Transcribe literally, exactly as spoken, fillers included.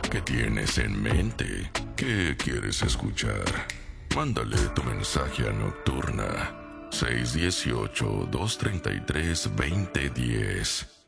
¿Qué tienes en mente? ¿Qué quieres escuchar? Mándale tu mensaje a Nocturna seis uno ocho, dos tres tres, dos cero uno cero.